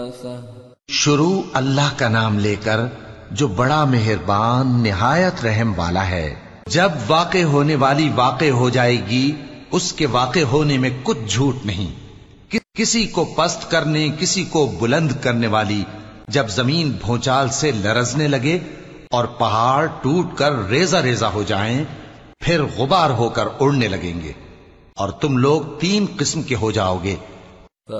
शुरू अल्लाह का नाम लेकर जो बड़ा मेहरबान निहायत रहम वाला है। जब वाक़े होने वाली वाक़े हो जाएगी, उसके वाक़े होने में कुछ झूठ नहीं। किसी को पस्त करने, किसी को बुलंद करने वाली जब जमीन भूचाल से लरजने लगे और पहाड़ टूटकर रेजा रेजा हो जाएं, फिर गुबार होकर उड़ने लगेंगे और तुम लोग 3 किस्म के हो जाओगे।